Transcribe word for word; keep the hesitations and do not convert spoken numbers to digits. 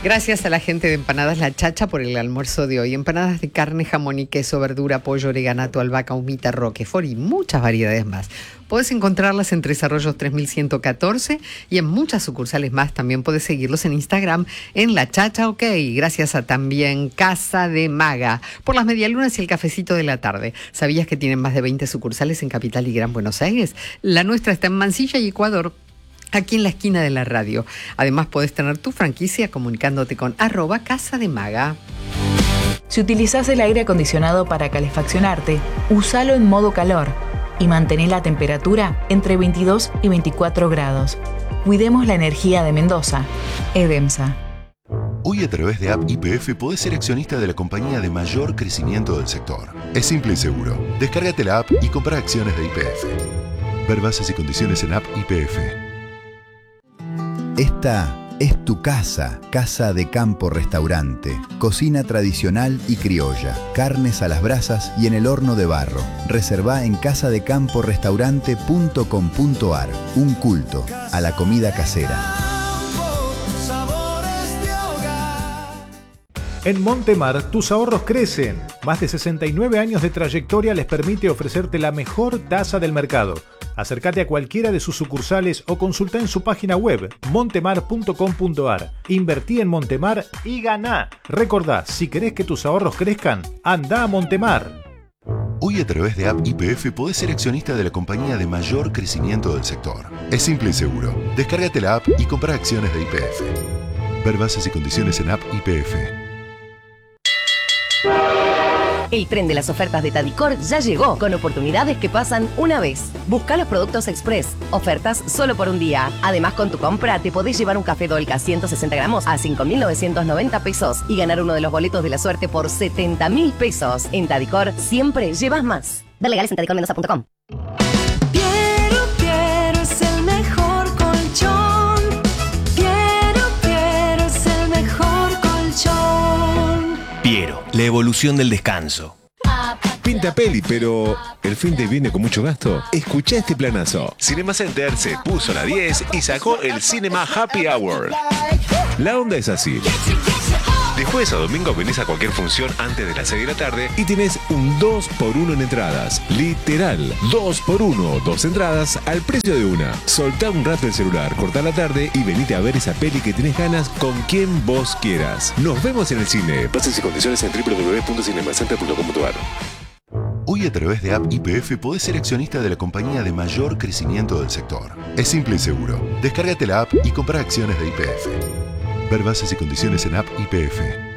Gracias a la gente de Empanadas La Chacha por el almuerzo de hoy. Empanadas de carne, jamón y queso, verdura, pollo, oreganato, albahaca, humita, roquefort y muchas variedades más. Puedes encontrarlas en Tres Arroyos tres mil ciento catorce y en muchas sucursales más. También puedes seguirlos en Instagram en La Chacha OK. Gracias a también Casa de Maga por las medialunas y el cafecito de la tarde. ¿Sabías que tienen más de veinte sucursales en Capital y Gran Buenos Aires? La nuestra está en Mansilla y Ecuador, aquí en la esquina de la radio. Además, podés tener tu franquicia comunicándote con arroba Casa de Maga. Si utilizás el aire acondicionado para calefaccionarte, úsalo en modo calor y mantén la temperatura entre veintidós y veinticuatro grados. Cuidemos la energía de Mendoza. Edemsa. Hoy a través de App Y P F podés ser accionista de la compañía de mayor crecimiento del sector. Es simple y seguro. Descárgate la app y compra acciones de Y P F. Ver bases y condiciones en App Y P F. Esta es tu casa, Casa de Campo Restaurante. Cocina tradicional y criolla, carnes a las brasas y en el horno de barro. Reservá en casa de campo restaurante punto com punto ar. Un culto a la comida casera. En Montemar, tus ahorros crecen. Más de sesenta y nueve años de trayectoria les permite ofrecerte la mejor tasa del mercado. Acércate a cualquiera de sus sucursales o consulta en su página web montemar punto com punto ar. Invertí en Montemar y ganá. Recordá, si querés que tus ahorros crezcan, anda a Montemar. Hoy a través de App Y P F podés ser accionista de la compañía de mayor crecimiento del sector. Es simple y seguro. Descárgate la app y compra acciones de Y P F. Ver bases y condiciones en App Y P F. El tren de las ofertas de Tadicor ya llegó, con oportunidades que pasan una vez. Busca los productos express, ofertas solo por un día. Además, con tu compra te podés llevar un café Dolca ciento sesenta gramos a cinco mil novecientos noventa pesos y ganar uno de los boletos de la suerte por setenta mil pesos. En Tadicor siempre llevas más. Ver legales en tadicor mendoza punto com. Piero, Piero es el mejor colchón. Piero, Piero es el mejor colchón. Piero, la evolución del descanso. Pinta peli, pero ¿el fin de viene con mucho gasto? Escuchá este planazo. Cinema Center se puso la diez y sacó el Cinema Happy Hour. La onda es así. De jueves a domingo venís a cualquier función antes de las seis de la tarde y tenés un dos por uno en entradas. Literal, dos por uno, dos entradas al precio de una. Soltá un rato el celular, cortá la tarde y venite a ver esa peli que tenés ganas con quien vos quieras. Nos vemos en el cine. Bases y condiciones en doble u doble u doble u punto cinemacenter punto com punto ar. Hoy a través de App Y P F podés ser accionista de la compañía de mayor crecimiento del sector. Es simple y seguro. Descárgate la app y compra acciones de Y P F. Ver bases y condiciones en App Y P F.